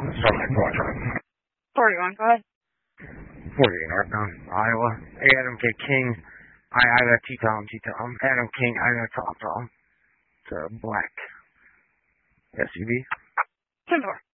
Sorry, Roger. 41, go ahead. 40 northbound, Iowa. Adam K. King. I got T-Tom. Adam King, I got Tom. It's a black SUV. 10-4.